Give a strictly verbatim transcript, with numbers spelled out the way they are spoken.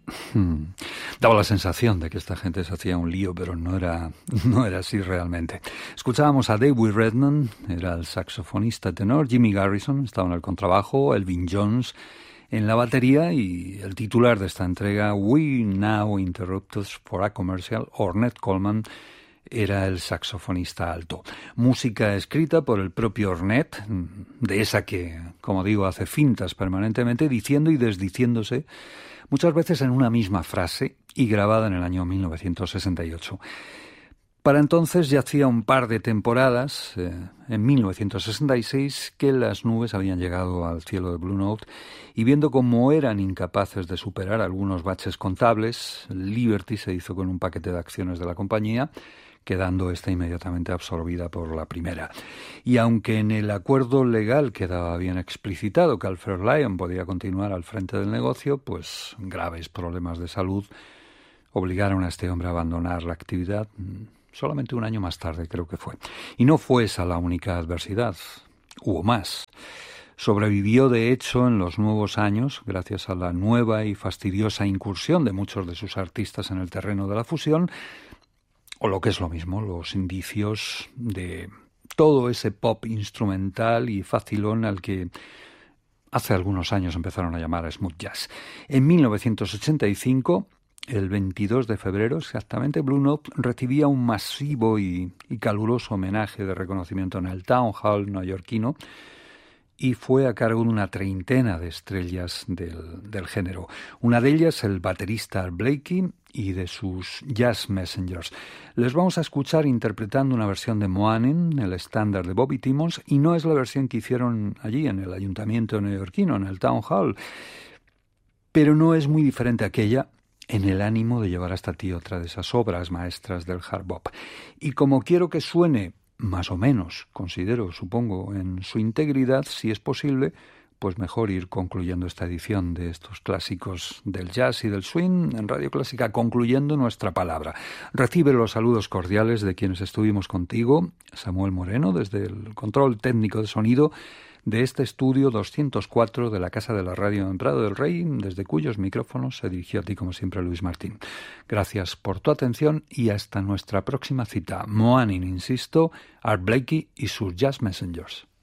Hmm. Daba la sensación de que esta gente se hacía un lío, pero no era, no era así realmente. Escuchábamos a David Redman, era el saxofonista tenor, Jimmy Garrison estaba en el contrabajo, Elvin Jones en la batería y el titular de esta entrega, We Now Interrupt Us for a Commercial, Ornette Coleman, era el saxofonista alto. Música escrita por el propio Ornette, de esa que, como digo, hace fintas permanentemente, diciendo y desdiciéndose, muchas veces en una misma frase, y grabada en el año mil novecientos sesenta y ocho. Para entonces ya hacía un par de temporadas, eh, en mil novecientos sesenta y seis, que las nubes habían llegado al cielo de Blue Note, y viendo cómo eran incapaces de superar algunos baches contables, Liberty se hizo con un paquete de acciones de la compañía, quedando esta inmediatamente absorbida por la primera. Y aunque en el acuerdo legal quedaba bien explicitado que Alfred Lyon podía continuar al frente del negocio, pues graves problemas de salud obligaron a este hombre a abandonar la actividad solamente un año más tarde, creo que fue. Y no fue esa la única adversidad, hubo más. Sobrevivió, de hecho, en los nuevos años, gracias a la nueva y fastidiosa incursión de muchos de sus artistas en el terreno de la fusión, o lo que es lo mismo, los indicios de todo ese pop instrumental y facilón al que hace algunos años empezaron a llamar smooth jazz. En mil novecientos ochenta y cinco, el veintidós de febrero exactamente, Blue Note recibía un masivo y, y caluroso homenaje de reconocimiento en el Town Hall neoyorquino, y fue a cargo de una treintena de estrellas del, del género. Una de ellas, el baterista Art Blakey, y de sus Jazz Messengers. Les vamos a escuchar interpretando una versión de Moanin, el estándar de Bobby Timmons, y no es la versión que hicieron allí en el ayuntamiento neoyorquino, en el Town Hall, pero no es muy diferente a aquella, en el ánimo de llevar hasta ti otra de esas obras maestras del hard bop. Y como quiero que suene más o menos, considero, supongo, en su integridad, si es posible, pues mejor ir concluyendo esta edición de estos clásicos del jazz y del swing en Radio Clásica, concluyendo nuestra palabra. Recibe los saludos cordiales de quienes estuvimos contigo, Samuel Moreno, desde el control técnico de sonido de este estudio doscientos cuatro de la Casa de la Radio en Prado del Rey, desde cuyos micrófonos se dirigió a ti, como siempre, Luis Martín. Gracias por tu atención y hasta nuestra próxima cita. Moanin, insisto, Art Blakey y sus Jazz Messengers.